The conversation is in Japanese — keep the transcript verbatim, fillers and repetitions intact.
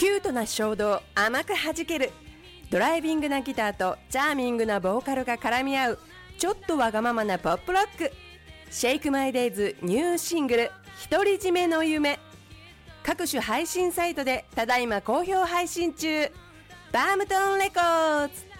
キュートな衝動甘く弾ける、ドライビングなギターとチャーミングなボーカルが絡み合うちょっとわがままなポップロック。シェイクマイデイズニューシングル独り占めの夢、各種配信サイトでただいま好評配信中。バームトンレコーズ。